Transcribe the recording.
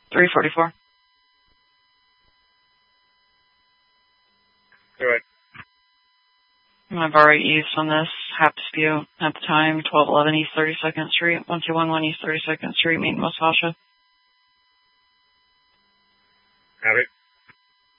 344. All right. I'm going to borrow east on this. HAP dispute at the time, 1211 East 32nd Street, 1211 East 32nd Street, meeting West Fascia. Have it.